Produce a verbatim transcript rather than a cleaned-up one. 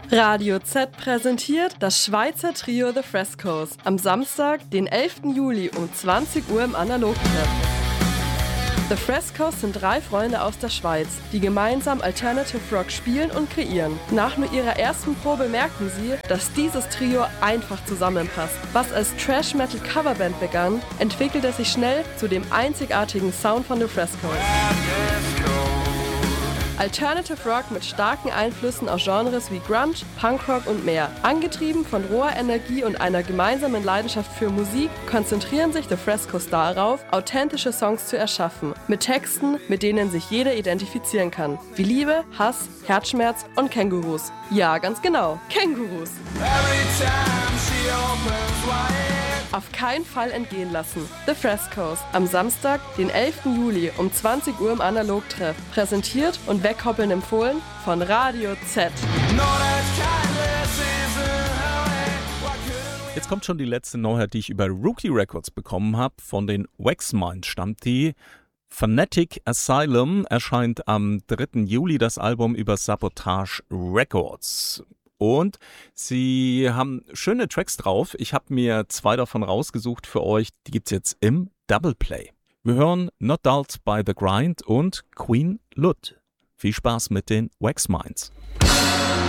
Radio Z präsentiert das Schweizer Trio The Frescos am Samstag, den elften Juli um zwanzig Uhr im Analogtreff. The Frescos sind drei Freunde aus der Schweiz, die gemeinsam Alternative Rock spielen und kreieren. Nach nur ihrer ersten Probe merken sie, dass dieses Trio einfach zusammenpasst. Was als Trash-Metal-Coverband begann, entwickelte sich schnell zu dem einzigartigen Sound von The Frescos. Alternative Rock mit starken Einflüssen aus Genres wie Grunge, Punkrock und mehr. Angetrieben von roher Energie und einer gemeinsamen Leidenschaft für Musik, konzentrieren sich The Frescos darauf, authentische Songs zu erschaffen. Mit Texten, mit denen sich jeder identifizieren kann. Wie Liebe, Hass, Herzschmerz und Kängurus. Ja, ganz genau, Kängurus. Auf keinen Fall entgehen lassen. The Frescos am Samstag, den elften Juli um zwanzig Uhr im Analogtreff. Präsentiert und wegkoppeln empfohlen von Radio Z. Jetzt kommt schon die letzte Neuheit, die ich über Rookie Records bekommen habe. Von den Waxmind stammt die. Fanatic Asylum erscheint am dritten Juli das Album über Sabotage Records. Und sie haben schöne Tracks drauf. Ich habe mir zwei davon rausgesucht für euch. Die gibt's jetzt im Double Play. Wir hören Not Dulled by the Grind und Queen Lut. Viel Spaß mit den Waxminds.